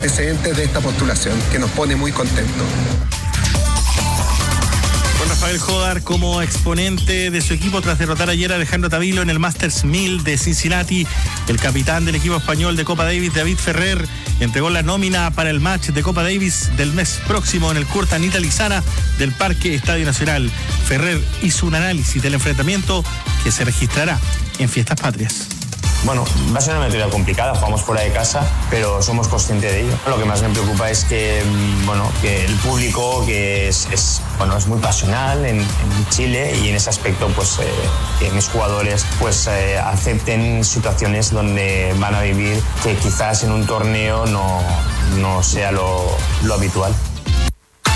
antecedentes de esta postulación, que nos pone muy contentos. Con Rafael Jodar como exponente de su equipo tras derrotar ayer a Alejandro Tavilo en el Masters 1000 de Cincinnati, el capitán del equipo español de Copa Davis, David Ferrer, entregó la nómina para el match de Copa Davis del mes próximo en el Court Anita Lizana del Parque Estadio Nacional. Ferrer hizo un análisis del enfrentamiento que se registrará en Fiestas Patrias. Bueno, va a ser una metodología complicada, jugamos fuera de casa, pero somos conscientes de ello. Lo que más me preocupa es que, que el público, que es muy pasional en Chile, y en ese aspecto, pues, que mis jugadores, pues, acepten situaciones donde van a vivir que quizás en un torneo no sea lo habitual.